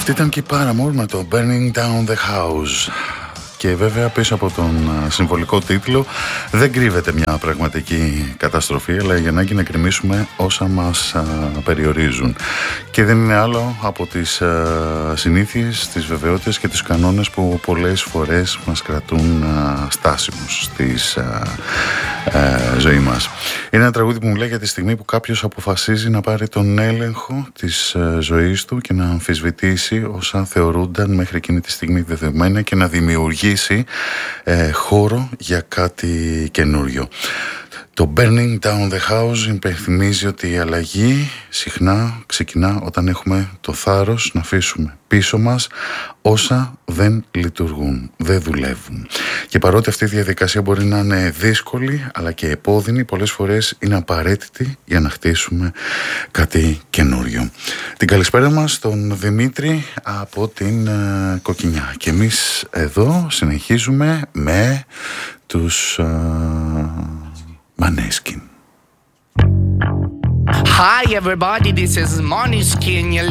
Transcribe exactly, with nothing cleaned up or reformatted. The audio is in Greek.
Αυτή ήταν και η Paramore με το Burning Down the House. Και βέβαια πίσω από τον συμβολικό τίτλο δεν κρύβεται μια πραγματική καταστροφή, αλλά η ανάγκη να κρεμίσουμε όσα μας α, περιορίζουν. Και δεν είναι άλλο από τις α, συνήθειες, τις βεβαιότητες και τους κανόνες που πολλές φορές μας κρατούν α, στάσιμους στη ζωή μας. Είναι ένα τραγούδι που μου λέει για τη στιγμή που κάποιος αποφασίζει να πάρει τον έλεγχο της α, ζωής του και να αμφισβητήσει όσα θεωρούνταν μέχρι εκείνη τη στιγμή δεδομένα και να δημιουργήσει Ε, χώρο για κάτι καινούριο. Το Burning Down the House υπενθυμίζει ότι η αλλαγή συχνά ξεκινά όταν έχουμε το θάρρος να αφήσουμε πίσω μας όσα δεν λειτουργούν, δεν δουλεύουν. Και παρότι αυτή η διαδικασία μπορεί να είναι δύσκολη αλλά και επώδυνη, πολλές φορές είναι απαραίτητη για να χτίσουμε κάτι καινούριο. Την καλησπέρα μας στον Δημήτρη από την uh, Κοκκινιά. Και εμείς εδώ συνεχίζουμε με τους uh, Maneskin. Hi everybody, this is Måneskin.